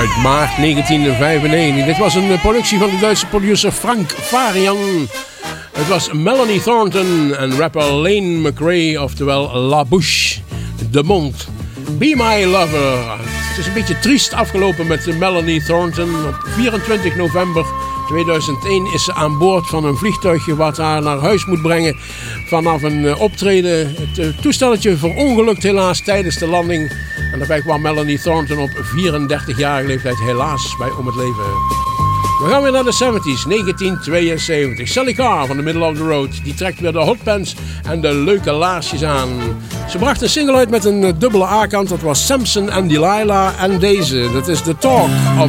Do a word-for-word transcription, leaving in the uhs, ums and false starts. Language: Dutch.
uit maart negentien vijfennegentig. Dit was een productie van de Duitse producer Frank Farian. Het was Melanie Thornton en rapper Lane McRae, oftewel La Bouche de Monde. Be My Lover. Het is een beetje triest afgelopen met Melanie Thornton. Op vierentwintig november tweeduizend één is ze aan boord van een vliegtuigje wat haar naar huis moet brengen vanaf een optreden. Het toestelletje verongelukt helaas tijdens de landing. En daarbij kwam Melanie Thornton op vierendertigjarige leeftijd helaas bij om het leven. We gaan weer naar de zeventies, negentien tweeënzeventig. Sally Carr van The Middle of the Road. Die trekt weer de hotpants en de leuke laarsjes aan. Ze bracht een single uit met een dubbele A-kant. Dat was Samson en Delilah. En deze, dat is The Talk of